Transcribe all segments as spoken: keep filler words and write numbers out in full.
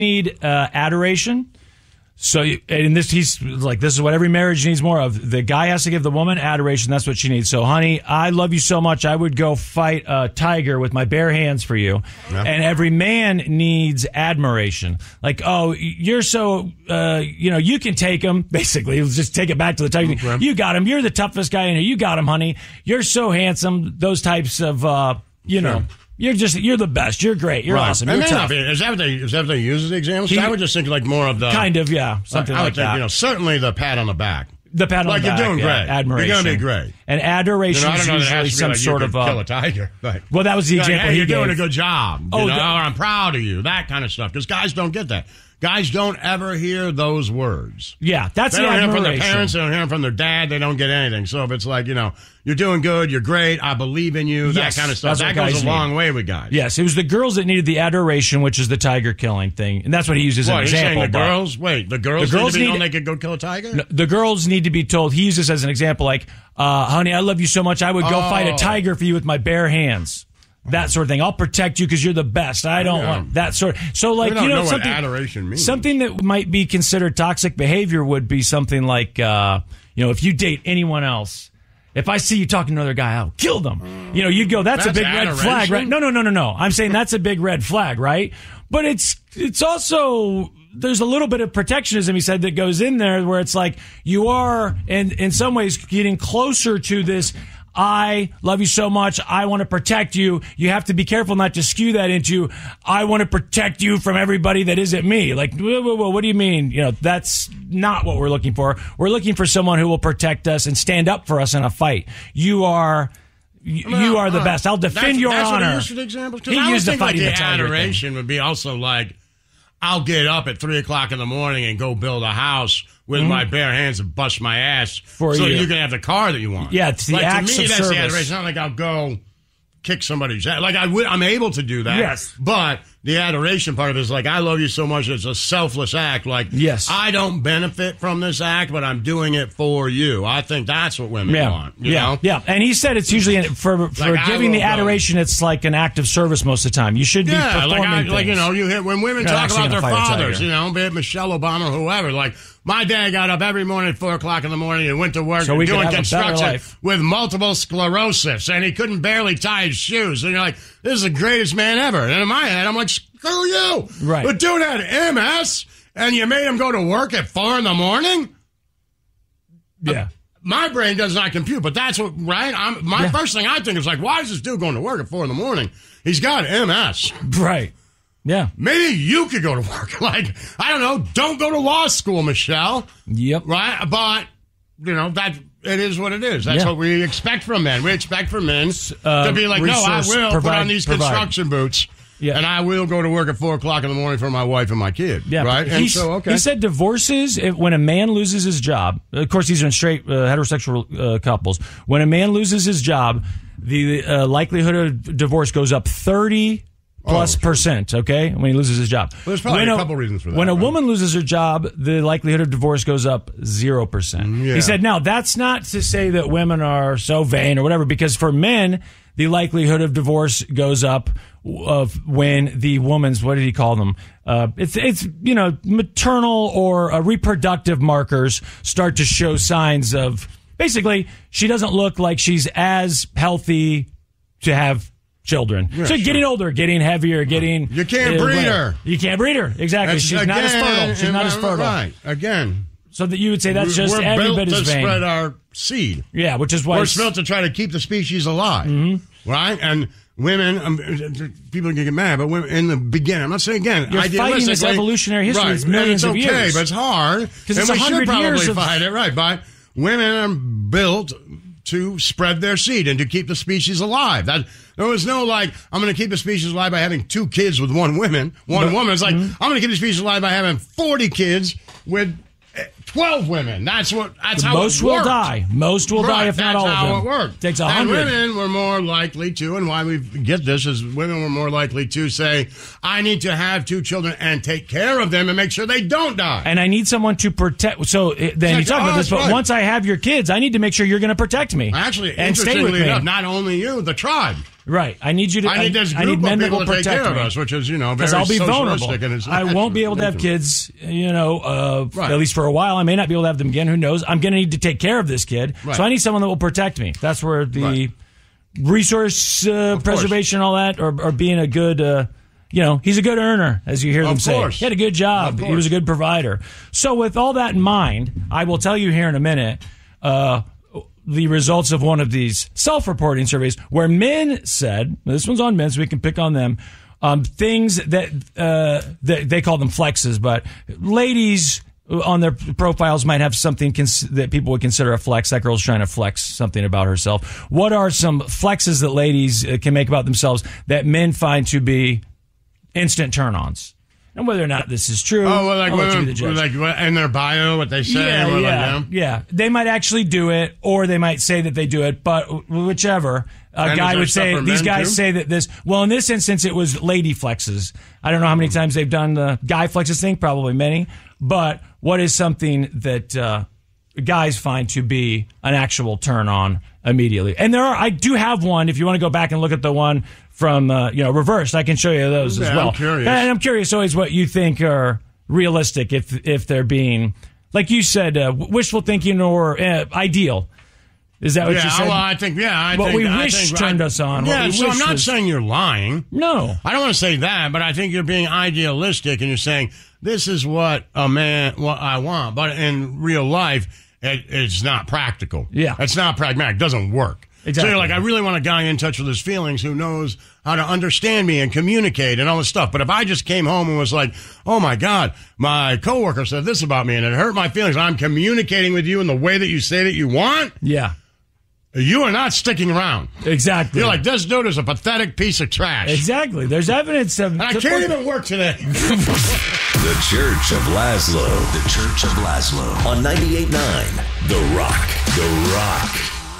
need uh, adoration. So, and this, he's like, this is what every marriage needs more of. The guy has to give the woman adoration. That's what she needs. So, honey, I love you so much. I would go fight a tiger with my bare hands for you. Yeah. And every man needs admiration. Like, oh, you're so, uh, you know, you can take him. Basically, let's just take it back to the tiger. Okay. You got him. You're the toughest guy in here. You got him, honey. You're so handsome. Those types of, uh, you know. Sure. You're just, you're the best. You're great. You're right. awesome. You're tough. Is that what they, is that what they use as the examples? He, I would just think like more of the. Kind of, yeah. Something like, I would like think, that. You know, certainly the pat on the back. The pat on like the back. Like you're doing yeah, great. Admiration. You're going to be great. And adoration you know, I don't know is usually that some like sort of. Uh, kill a a tiger. Like, well, that was the example like, hey, he you're gave. doing a good job. Oh, you know, the, or I'm proud of you. That kind of stuff. Because guys don't get that. Guys don't ever hear those words. Yeah, that's they the don't admiration. hear them from their parents. They don't hear them from their dad. They don't get anything. So if it's like, you know, you're doing good, you're great, I believe in you, yes, that kind of stuff, that goes a long need. way with guys. Yes, it was the girls that needed the adoration, which is the tiger killing thing. And that's what he uses as an example. The girls? Wait, the girls, the girls need to be need, known they could go kill a tiger? No, the girls need to be told. He uses this as an example like, uh, honey, I love you so much, I would go oh. fight a tiger for you with my bare hands. That sort of thing. I'll protect you because you're the best. I don't yeah. want that sort of. So, like, we don't you know, know something, what adoration means. Something that might be considered toxic behavior would be something like, uh, you know, if you date anyone else, if I see you talking to another guy, I'll kill them. Uh, you know, you'd go, that's, that's a big adoration? red flag, right? No, no, no, no, no. I'm saying that's a big red flag, right? But it's it's also. There's a little bit of protectionism, he said, that goes in there where it's like you are, in, in some ways, getting closer to this. I love you so much. I want to protect you. You have to be careful not to skew that into, I want to protect you from everybody that isn't me. Like, whoa, whoa, whoa, what do you mean? You know, that's not what we're looking for. We're looking for someone who will protect us and stand up for us in a fight. You are... You well, are the uh, best. I'll defend that's, your that's honor. What he used for the examples? He I used the think fighting like the the adoration would be also like, I'll get up at three o'clock in the morning and go build a house with mm-hmm. my bare hands and bust my ass for so you. you can have the car that you want. Yeah, it's the like, acts to me, of that's service. the adoration. It's not like I'll go kick somebody's ass. Like I would, I'm able to do that. Yes, but the adoration part of it is like, I love you so much. It's a selfless act. Like, yes, I don't benefit from this act, but I'm doing it for you. I think that's what women yeah. want. You yeah, know? yeah. And he said it's usually for for like giving the adoration. Go. It's like an act of service most of the time. You should be yeah, performing like, I, things. like you know, you hear when women You're talk about their fathers. Tiger. You know, be it Michelle Obama or whoever. Like, my dad got up every morning at four o'clock in the morning and went to work so and we doing could have construction with multiple sclerosis, and he couldn't barely tie his shoes. And you're like, this is the greatest man ever. And in my head, I'm like, screw you. Right. But dude had M S, and you made him go to work at four in the morning? Yeah. Uh, my brain does not compute, but that's what, right? I'm, my yeah. first thing I think is like, why is this dude going to work at four in the morning? He's got M S. Right. Yeah. Maybe you could go to work. Like, I don't know. Don't go to law school, Michelle. Yep. Right? But, you know, that it is what it is. That's yeah. what we expect from men. We expect from men uh, to be like, no, I will provide, put on these provide. construction boots. Yeah. And I will go to work at four o'clock in the morning for my wife and my kid. Yeah, right? And so, okay. He said divorces, if, when a man loses his job, of course, these are in straight uh, heterosexual uh, couples. When a man loses his job, the uh, likelihood of divorce goes up thirty plus oh, percent, okay, when he loses his job. Well, there's probably when a a couple reasons for that. When a right? woman loses her job, the likelihood of divorce goes up zero percent. Mm, yeah. He said, now, that's not to say that women are so vain or whatever, because for men, the likelihood of divorce goes up of when the woman's, what did he call them? Uh, it's, it's, you know, maternal or uh, reproductive markers start to show signs of, basically, she doesn't look like she's as healthy to have children. Yeah, so sure. Getting older, getting heavier, getting... You can't uh, breed her. You can't breed her. Exactly. That's, She's again, not as fertile. She's not as fertile. Right. Again. So that you would say that's just we're every built bit as to vain. Spread our seed. Yeah, which is why... We're built to try to keep the species alive. Mm-hmm. Right? And women, um, people can get mad, but women, in the beginning, I'm not saying again... You're fighting this evolutionary history. Right. It's millions and it's okay, of years. but it's hard. Because it's we one hundred should probably years of... fight it, right? But women are built to spread their seed and to keep the species alive. That there was no like, I'm going to keep the species alive by having two kids with one woman, one no. woman. It's like, mm-hmm. I'm going to keep the species alive by having forty kids with twelve women. That's what. That's how most it will worked. die. Most will right. die if that's not all of them. That's how it worked. Takes a and hundred. Women were more likely to, and why we get this is women were more likely to say, I need to have two children and take care of them and make sure they don't die. And I need someone to protect. So then like, you talk oh, about this, but right. once I have your kids, I need to make sure you're going to protect me. Actually, and stay with interestingly me. enough, not only you, the tribe. Right. I need you to. I need this I group need men of that people will to take protect care me. of us, which is, you know, very Because I'll be vulnerable. socialistic and it's I won't be able to have intimate. kids, you know, uh, Right. at least for a while. I may not be able to have them again. Who knows? I'm going to need to take care of this kid. Right. So I need someone that will protect me. That's where the Right. resource uh, preservation, all that, or, or being a good, uh, you know, he's a good earner, as you hear them Of say. course. He had a good job. Of He course. was a good provider. So with all that in mind, I will tell you here in a minute, uh, the results of one of these self-reporting surveys where men said, this one's on men, so we can pick on them, um, things that, uh, that they call them flexes, but ladies on their profiles might have something cons- that people would consider a flex. That girl's trying to flex something about herself. What are some flexes that ladies uh, can make about themselves that men find to be instant turn-ons? And whether or not this is true, Oh, well, like, I'll let you well, be the judge. like what- in their bio, what they say. Yeah, or like, yeah, yeah. yeah. They might actually do it, or they might say that they do it, but whichever. A And is guy there would stuff say, for these men, guys too? say that this, well, in this instance, it was lady flexes. I don't know how many times they've done the guy flexes thing, probably many, but what is something that uh, guys find to be an actual turn on immediately? And there are, I do have one, if you want to go back and look at the one from, uh, you know, reversed, I can show you those Yeah, as well. I'm curious. And I'm curious always what you think are realistic if if they're being, like you said, uh, wishful thinking or uh, ideal. Is that what Yeah, you said? well, I think, yeah. I What think, we I wish think, turned I, us on. Yeah, What we so I'm wish not was- saying you're lying. No. I don't want to say that, but I think you're being idealistic and you're saying, this is what a man, what I want. But in real life, it, it's not practical. Yeah. It's not pragmatic. It doesn't work. Exactly. So you're like, I really want a guy in touch with his feelings who knows how to understand me and communicate and all this stuff. But if I just came home and was like, oh my God, my coworker said this about me and it hurt my feelings, I'm communicating with you in the way that you say that you want, Yeah. you are not sticking around. Exactly. You're like, this dude is a pathetic piece of trash. Exactly. There's evidence of. And I can't even work today. The Church of Laszlo. The Church of Laszlo. On ninety-eight point nine. The Rock. The Rock.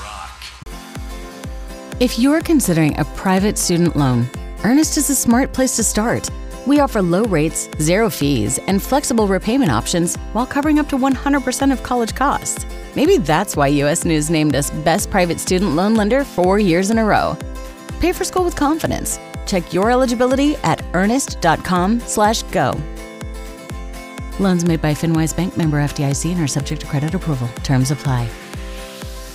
If you're considering a private student loan, Earnest is a smart place to start. We offer low rates, zero fees, and flexible repayment options while covering up to one hundred percent of college costs. Maybe that's why U S News named us Best Private Student Loan Lender four years in a row. Pay for school with confidence. Check your eligibility at earnest.com slash go. Loans made by FinWise Bank, member F D I C, and are subject to credit approval. Terms apply.